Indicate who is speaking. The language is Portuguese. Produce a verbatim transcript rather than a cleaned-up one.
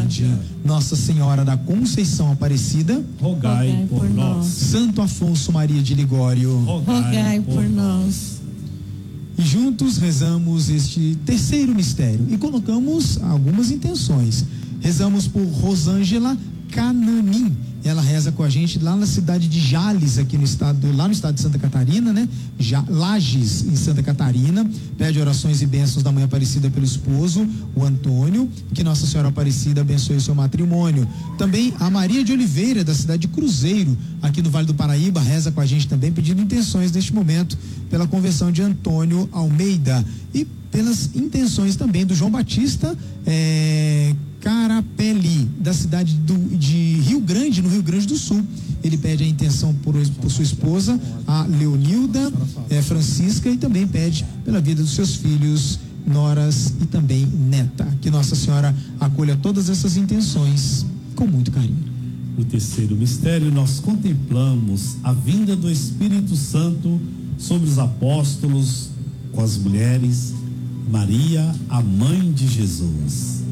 Speaker 1: misericórdia. Nossa Senhora da Conceição Aparecida,
Speaker 2: rogai, rogai por, por nós. nós.
Speaker 1: Santo Afonso Maria de Ligório,
Speaker 2: rogai, rogai por, por nós.
Speaker 1: E juntos rezamos este terceiro mistério e colocamos algumas intenções. Rezamos por Rosângela Cananim. Ela reza com a gente lá na cidade de Jales, aqui no estado, lá no estado de Santa Catarina, né? Já, Lages, em Santa Catarina. Pede orações e bênçãos da Mãe Aparecida pelo esposo, o Antônio, que Nossa Senhora Aparecida abençoe o seu matrimônio. Também a Maria de Oliveira, da cidade de Cruzeiro, aqui no Vale do Paraíba, reza com a gente também, pedindo intenções neste momento pela conversão de Antônio Almeida e pelas intenções também do João Batista é, Carapelli, da cidade do, de Rio Grande, no Rio Grande do Sul. Ele pede a intenção por, por sua esposa, a Leonilda é, Francisca, e também pede pela vida dos seus filhos, noras e também neta. Que Nossa Senhora acolha todas essas intenções com muito carinho.
Speaker 2: No terceiro mistério, nós contemplamos a vinda do Espírito Santo sobre os apóstolos, com as mulheres, Maria, a mãe de Jesus.